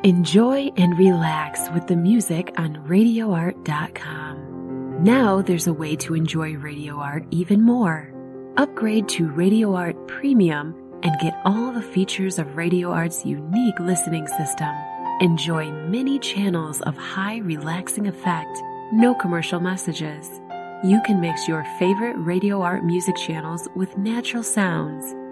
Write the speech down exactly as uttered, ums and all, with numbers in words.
Enjoy and relax with the music on radio art dot com. Now there's a way to enjoy Radio Art even more. Upgrade to Radio Art Premium and get all the features of Radio Art's unique listening system. Enjoy many channels of high relaxing effect, no commercial messages. You can mix your favorite Radio Art music channels with natural sounds.